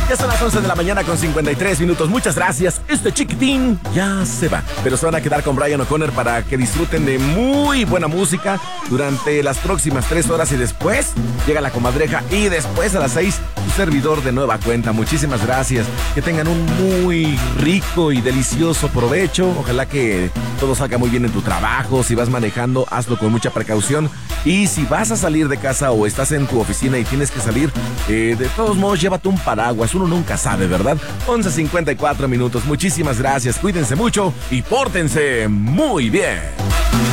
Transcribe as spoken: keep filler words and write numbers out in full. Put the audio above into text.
Ya son las once de la mañana con cincuenta y tres minutos. Muchas gracias. Este chiquitín ya se va. Pero se van a quedar con Brian O'Connor para que disfruten de muy buena música durante las próximas tres horas. Y después llega la comadreja. Y después a las seis, su servidor de nueva cuenta. Muchísimas gracias. Que tengan un muy rico y delicioso provecho. Ojalá que todo salga muy bien en tu trabajo. Si vas manejando, hazlo con mucha precaución. Y si vas a salir de casa o estás en tu oficina y tienes que salir, eh, de todos modos, llévate un paraguas. Uno nunca sabe, ¿verdad? once cincuenta y cuatro minutos. Muchísimas gracias. Cuídense mucho y pórtense muy bien.